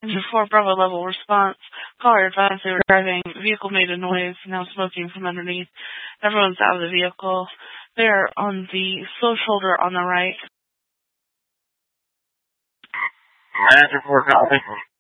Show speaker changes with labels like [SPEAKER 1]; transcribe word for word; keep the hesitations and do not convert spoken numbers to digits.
[SPEAKER 1] Before Bravo level response, caller advised they were driving. Vehicle made a noise, now smoking from underneath. Everyone's out of the vehicle. They're on the slow shoulder on the right.
[SPEAKER 2] Manager for copy.